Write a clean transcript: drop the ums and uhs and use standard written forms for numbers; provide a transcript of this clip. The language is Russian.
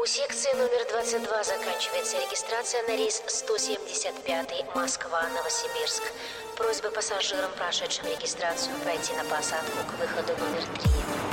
У секции номер 22 заканчивается регистрация на рейс 175 Москва-Новосибирск. Просьба пассажирам, прошедшим регистрацию, пройти на посадку к выходу номер 3.